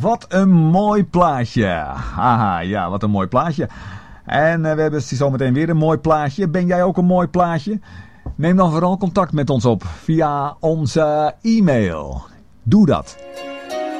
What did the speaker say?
Wat een mooi plaatje. Haha, ja, wat een mooi plaatje. En we hebben zometeen weer een mooi plaatje. Ben jij ook een mooi plaatje? Neem dan vooral contact met ons op via onze e-mail. Doe dat.